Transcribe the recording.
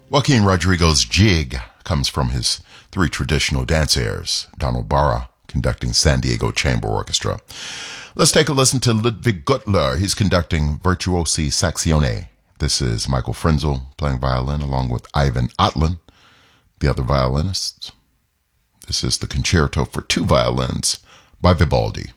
Joaquin Rodrigo's Jig comes from his three traditional dance airs, Donald Barra conducting San Diego Chamber Orchestra. Let's take a listen to Ludwig Gutler. He's conducting Virtuosi Saxione. This is Michael Frenzel playing violin along with Ivan Otlin, the other violinists. This is the Concerto for Two Violins by Vivaldi.